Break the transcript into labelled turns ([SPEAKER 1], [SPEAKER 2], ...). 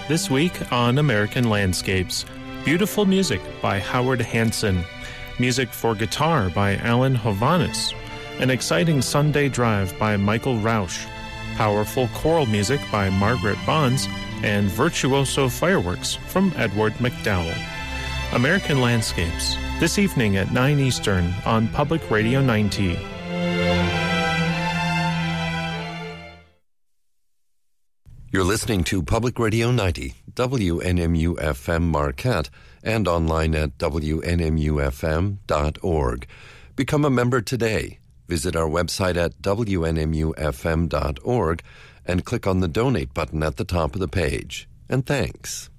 [SPEAKER 1] This week on American Landscapes, beautiful music by Howard Hanson, music for guitar by Alan Hovhaness, an exciting Sunday drive by Michael Rausch, powerful choral music by Margaret Bonds, and virtuoso fireworks from Edward McDowell. American Landscapes, this evening at 9 Eastern on Public Radio 90.
[SPEAKER 2] You're listening to Public Radio 90, WNMU-FM Marquette, and online at WNMUFM.org. Become a member today. Visit our website at WNMUFM.org and click on the Donate button at the top of the page. And thanks.